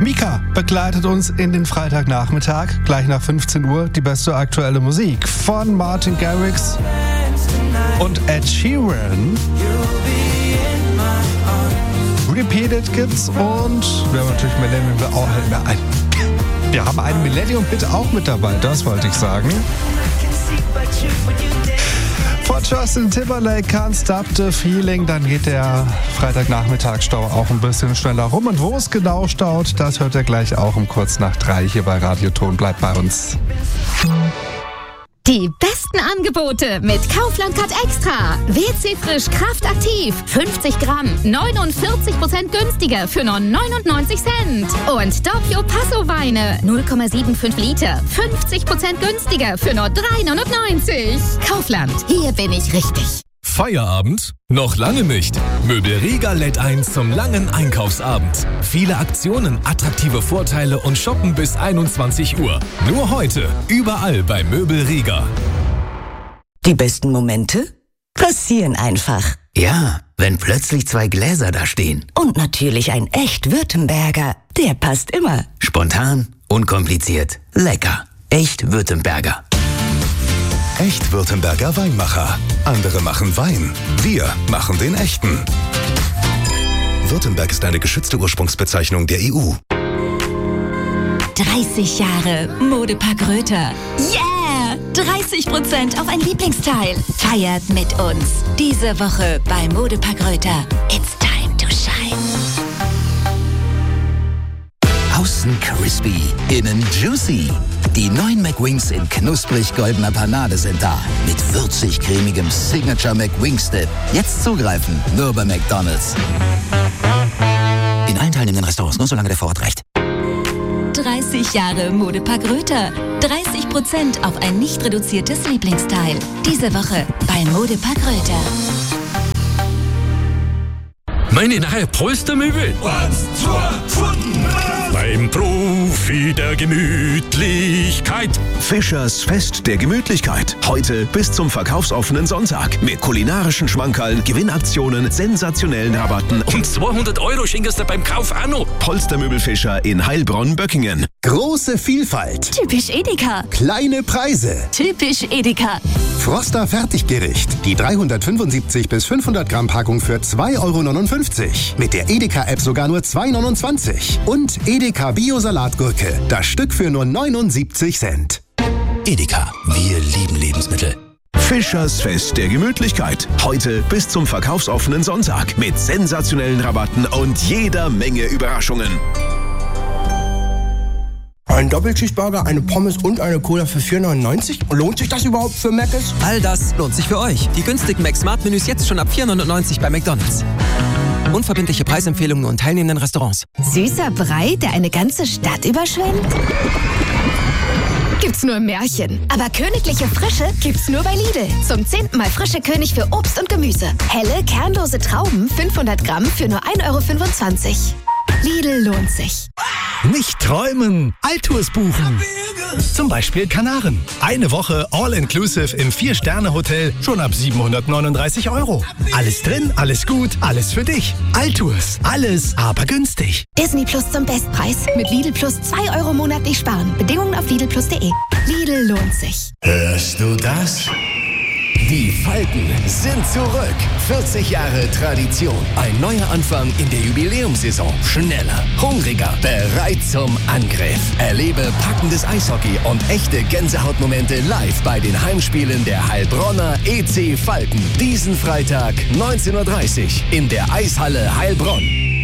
Mika begleitet uns in den Freitagnachmittag, gleich nach 15 Uhr, die beste aktuelle Musik von Martin Garrix und Ed Sheeran. Repeated gibt's und wir haben natürlich wir haben einen Millennium-Hit auch mit dabei, das wollte ich sagen. Von Justin Timberlake, Can't Stop the Feeling. Dann geht der Freitagnachmittagsstau auch ein bisschen schneller rum. Und wo es genau staut, das hört ihr gleich auch um kurz nach 3 hier bei Radioton. Bleibt bei uns. Die besten Angebote mit Kaufland Cut Extra. WC Frisch Kraftaktiv. 50 Gramm. 49% günstiger für nur 99 Cent. Und Doppio Passo Weine. 0,75 Liter. 50% günstiger für nur 3,99. Kaufland. Hier bin ich richtig. Feierabend? Noch lange nicht. Möbel Riga lädt ein zum langen Einkaufsabend. Viele Aktionen, attraktive Vorteile und Shoppen bis 21 Uhr. Nur heute, überall bei Möbel Riga. Die besten Momente passieren einfach. Ja, wenn plötzlich 2 Gläser da stehen. Und natürlich ein echt Württemberger. Der passt immer. Spontan, unkompliziert, lecker. Echt Württemberger. Echt Württemberger Weinmacher. Andere machen Wein. Wir machen den echten. Württemberg ist eine geschützte Ursprungsbezeichnung der EU. 30 Jahre Modepark Röther. Yeah! 30% auf ein Lieblingsteil. Feiert mit uns. Diese Woche bei Modepark Röther. It's time to shine. Außen crispy, innen juicy. Die neuen McWings in knusprig-goldener Panade sind da. Mit würzig-cremigem Signature McWings-Dip. Jetzt zugreifen, nur bei McDonald's. In allen teilnehmenden Restaurants, nur solange der Vorrat reicht. 30 Jahre Modepark Röther. 30% auf ein nicht reduziertes Lieblingsteil. Diese Woche bei Modepark Röther. Meine neue Polstermöbel. Beim Profi der Gemütlichkeit. Fischers Fest der Gemütlichkeit. Heute bis zum verkaufsoffenen Sonntag. Mit kulinarischen Schmankerln, Gewinnaktionen, sensationellen Rabatten. Und 200 € schenkst du beim Kauf auch noch. Polstermöbel Fischer in Heilbronn-Böckingen. Große Vielfalt. Typisch Edeka. Kleine Preise. Typisch Edeka. Froster Fertiggericht. Die 375 bis 500 Gramm Packung für 2,59 €. Mit der Edeka-App sogar nur 2,29 €. Und Edeka Bio-Salatgurke. Das Stück für nur 79 Cent. Edeka. Wir lieben Lebensmittel. Fischers Fest der Gemütlichkeit. Heute bis zum verkaufsoffenen Sonntag. Mit sensationellen Rabatten und jeder Menge Überraschungen. Ein Doppelcheeseburger, eine Pommes und eine Cola für 4,99 €? Lohnt sich das überhaupt für Mc's? All das lohnt sich für euch. Die günstigen Mac-Smart-Menüs jetzt schon ab 4,99 € bei McDonald's. Unverbindliche Preisempfehlungen nur in teilnehmenden Restaurants. Süßer Brei, der eine ganze Stadt überschwemmt? Gibt's nur im Märchen. Aber königliche Frische gibt's nur bei Lidl. Zum 10. Mal frische König für Obst und Gemüse. Helle, kernlose Trauben, 500 Gramm für nur 1,25 €. Lidl lohnt sich. Nicht träumen, Altours buchen. Zum Beispiel Kanaren. Eine Woche All-Inclusive im 4-Sterne-Hotel schon ab 739 €. Alles drin, alles gut, alles für dich. Altours, alles aber günstig. Disney Plus zum Bestpreis. Mit Lidl Plus 2 € monatlich sparen. Bedingungen auf lidlplus.de. Lidl lohnt sich. Hörst du das? Die Falken sind zurück. 40 Jahre Tradition. Ein neuer Anfang in der Jubiläumssaison. Schneller, hungriger, bereit zum Angriff. Erlebe packendes Eishockey und echte Gänsehautmomente live bei den Heimspielen der Heilbronner EC Falken. Diesen Freitag 19:30 Uhr in der Eishalle Heilbronn.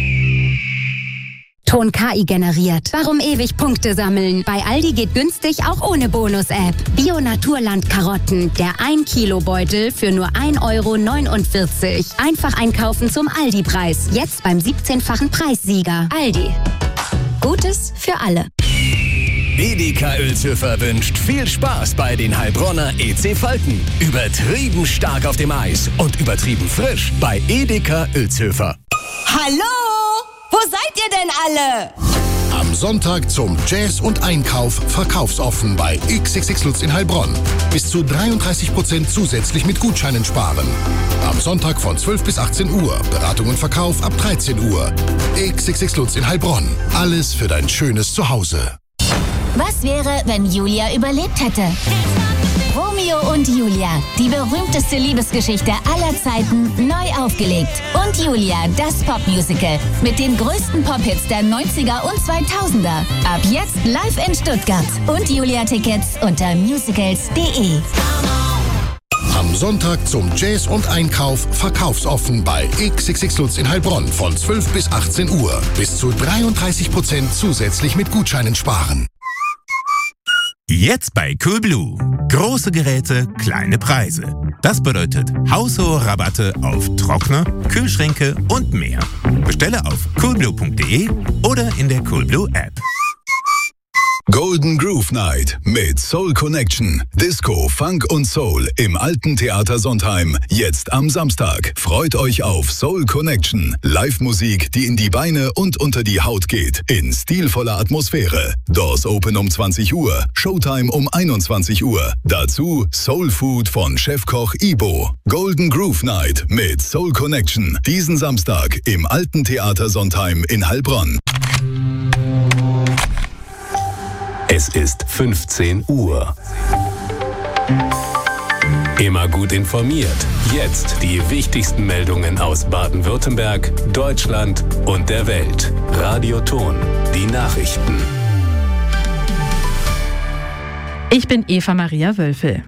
Ton KI generiert. Warum ewig Punkte sammeln? Bei Aldi geht günstig auch ohne Bonus-App. Bio-Naturland-Karotten. Der 1-Kilo-Beutel für nur 1,49 €. Einfach einkaufen zum Aldi-Preis. Jetzt beim 17-fachen Preissieger. Aldi. Gutes für alle. Edeka Uelzhöfer wünscht viel Spaß bei den Heilbronner EC Falken. Übertrieben stark auf dem Eis und übertrieben frisch bei Edeka Uelzhöfer. Hallo? Wo seid ihr denn alle? Am Am Sonntag zum Jazz und Einkauf verkaufsoffen bei XXX Lutz in Heilbronn. Bis zu 33% zusätzlich mit Gutscheinen sparen. Am Sonntag von 12 bis 18 Uhr. Beratung und Verkauf ab 13 Uhr. XXX Lutz in Heilbronn. Alles für dein schönes Zuhause. Was wäre, wenn Julia überlebt hätte? Romeo und Julia, die berühmteste Liebesgeschichte aller Zeiten, neu aufgelegt. Und Julia, das Popmusical mit den größten Pop-Hits der 90er und 2000er. Ab jetzt live in Stuttgart. Und Julia-Tickets unter musicals.de. Am Sonntag zum Jazz und Einkauf verkaufsoffen bei XXX Lutz in Heilbronn von 12 bis 18 Uhr. Bis zu 33% zusätzlich mit Gutscheinen sparen. Jetzt bei Coolblue. Große Geräte, kleine Preise. Das bedeutet haushohe Rabatte auf Trockner, Kühlschränke und mehr. Bestelle auf coolblue.de oder in der Coolblue App. Golden Groove Night mit Soul Connection. Disco, Funk und Soul im Alten Theater Sontheim. Jetzt am Samstag. Freut euch auf Soul Connection. Live-Musik, die in die Beine und unter die Haut geht. In stilvoller Atmosphäre. Doors Open um 20 Uhr. Showtime um 21 Uhr. Dazu Soul Food von Chefkoch Ibo. Golden Groove Night mit Soul Connection. Diesen Samstag im Alten Theater Sontheim in Heilbronn. Es ist 15 Uhr. Immer gut informiert. Jetzt die wichtigsten Meldungen aus Baden-Württemberg, Deutschland und der Welt. Radio Ton, die Nachrichten. Ich bin Eva Maria Wölfel.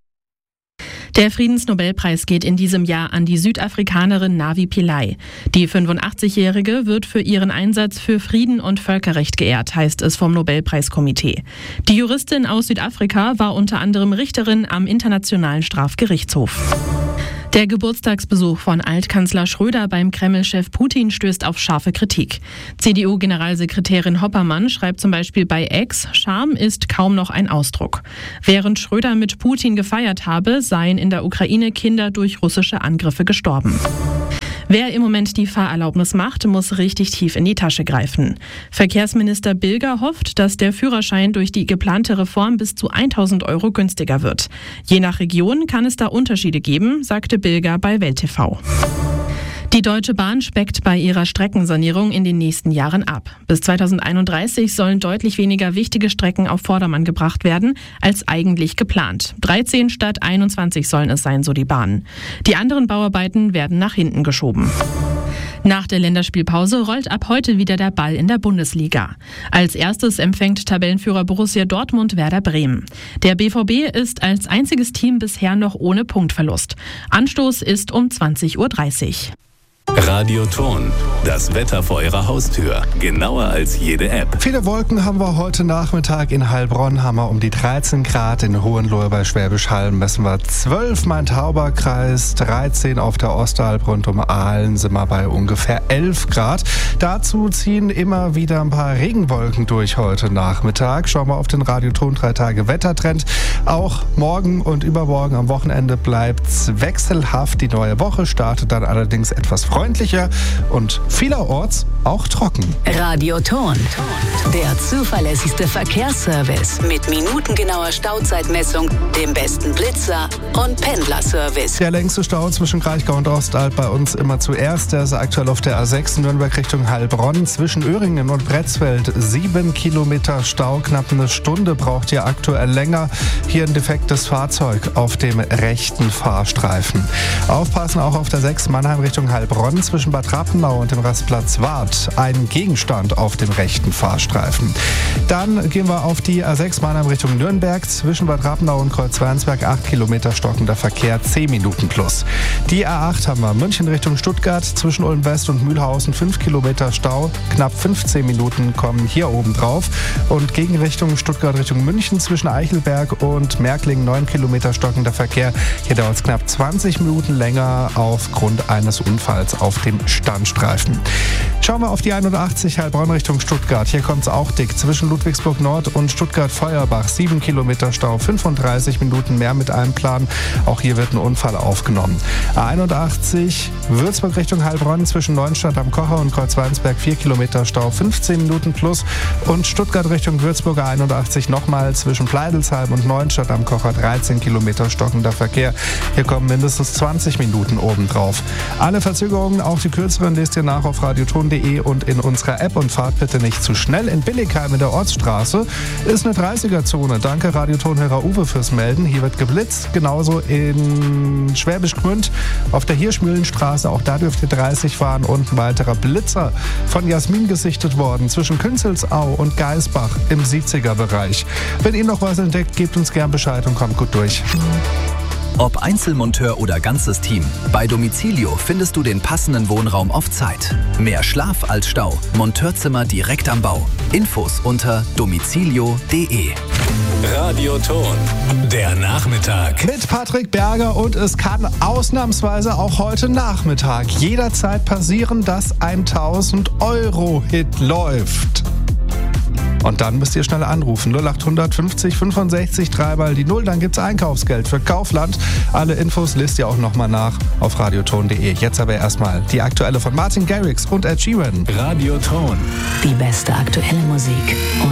Der Friedensnobelpreis geht in diesem Jahr an die Südafrikanerin Navi Pillay. Die 85-Jährige wird für ihren Einsatz für Frieden und Völkerrecht geehrt, heißt es vom Nobelpreiskomitee. Die Juristin aus Südafrika war unter anderem Richterin am Internationalen Strafgerichtshof. Der Geburtstagsbesuch von Altkanzler Schröder beim Kreml-Chef Putin stößt auf scharfe Kritik. CDU-Generalsekretärin Hoppermann schreibt zum Beispiel bei X, Scham ist kaum noch ein Ausdruck. Während Schröder mit Putin gefeiert habe, seien in der Ukraine Kinder durch russische Angriffe gestorben. Wer im Moment die Fahrerlaubnis macht, muss richtig tief in die Tasche greifen. Verkehrsminister Bilger hofft, dass der Führerschein durch die geplante Reform bis zu 1.000 € günstiger wird. Je nach Region kann es da Unterschiede geben, sagte Bilger bei Welt TV. Die Deutsche Bahn speckt bei ihrer Streckensanierung in den nächsten Jahren ab. Bis 2031 sollen deutlich weniger wichtige Strecken auf Vordermann gebracht werden, als eigentlich geplant. 13 statt 21 sollen es sein, so die Bahn. Die anderen Bauarbeiten werden nach hinten geschoben. Nach der Länderspielpause rollt ab heute wieder der Ball in der Bundesliga. Als erstes empfängt Tabellenführer Borussia Dortmund Werder Bremen. Der BVB ist als einziges Team bisher noch ohne Punktverlust. Anstoß ist um 20:30 Uhr. Radio Ton, das Wetter vor Ihrer Haustür. Genauer als jede App. Viele Wolken haben wir heute Nachmittag. In Heilbronn haben wir um die 13 Grad. In Hohenlohe bei Schwäbisch Hall messen wir 12. Main-Tauber-Kreis, 13 auf der Ostalb. Rund um Aalen sind wir bei ungefähr 11 Grad. Dazu ziehen immer wieder ein paar Regenwolken durch heute Nachmittag. Schauen wir auf den Radio Ton 3 Tage Wettertrend. Auch morgen und übermorgen am Wochenende bleibt's wechselhaft. Die neue Woche startet dann allerdings etwas freundlicher und vielerorts auch trocken. Radio Ton, der zuverlässigste Verkehrsservice mit minutengenauer Stauzeitmessung, dem besten Blitzer und Pendlerservice. Der längste Stau zwischen Kraichgau und Ostalb bei uns immer zuerst. Der ist aktuell auf der A6 Nürnberg Richtung Heilbronn. Zwischen Öhringen und Bretzfeld 7 Kilometer Stau. Knapp eine Stunde braucht ihr aktuell länger. Hier ein defektes Fahrzeug auf dem rechten Fahrstreifen. Aufpassen auch auf der 6 Mannheim Richtung Heilbronn. Zwischen Bad Rappenau und dem Rastplatz Wart ein Gegenstand auf dem rechten Fahrstreifen. Dann gehen wir auf die A6 Mannheim Richtung Nürnberg. Zwischen Bad Rappenau und Kreuzwernsberg 8 Kilometer stockender Verkehr, 10 Minuten plus. Die A8 haben wir München Richtung Stuttgart. Zwischen Ulm West und Mühlhausen 5 Kilometer Stau. Knapp 15 Minuten kommen hier oben drauf. Und Gegenrichtung Stuttgart Richtung München zwischen Eichelberg und Märklingen 9 Kilometer stockender Verkehr. Hier dauert es knapp 20 Minuten länger aufgrund eines Unfalls auf dem Standstreifen. Schauen wir auf die 81 Heilbronn Richtung Stuttgart. Hier kommt es auch dick. Zwischen Ludwigsburg Nord und Stuttgart-Feuerbach 7 Kilometer Stau, 35 Minuten mehr mit einem Plan. Auch hier wird ein Unfall aufgenommen. A81 Würzburg Richtung Heilbronn zwischen Neuenstadt am Kocher und Kreuzweinsberg 4 Kilometer Stau, 15 Minuten plus. Und Stuttgart Richtung Würzburg A81 nochmal zwischen Pleidelsheim und Neuenstadt am Kocher 13 Kilometer stockender Verkehr. Hier kommen mindestens 20 Minuten obendrauf. Alle Verzögerungen, auch die kürzeren, lest ihr nach auf radioton.de und in unserer App und fahrt bitte nicht zu schnell. In Billigheim in der Ortsstraße ist eine 30er-Zone. Danke Radiotonhörer Uwe fürs Melden. Hier wird geblitzt. Genauso in Schwäbisch Gmünd auf der Hirschmühlenstraße. Auch da dürft ihr 30 fahren. Und ein weiterer Blitzer von Jasmin gesichtet worden zwischen Künzelsau und Geisbach im 70er-Bereich. Wenn ihr noch was entdeckt, gebt uns gern Bescheid und kommt gut durch. Ob Einzelmonteur oder ganzes Team, bei Domicilio findest du den passenden Wohnraum auf Zeit. Mehr Schlaf als Stau. Monteurzimmer direkt am Bau. Infos unter domicilio.de. Radioton, der Nachmittag. Mit Patrick Berger und es kann ausnahmsweise auch heute Nachmittag jederzeit passieren, dass ein 1000-Euro-Hit läuft. Und dann müsst ihr schnell anrufen. 0800 50 65 3 mal die 0. Dann gibt's Einkaufsgeld für Kaufland. Alle Infos lest ihr auch nochmal nach auf radioton.de. Jetzt aber erstmal die aktuelle von Martin Garrix und Ed Sheeran. Radioton. Die beste aktuelle Musik.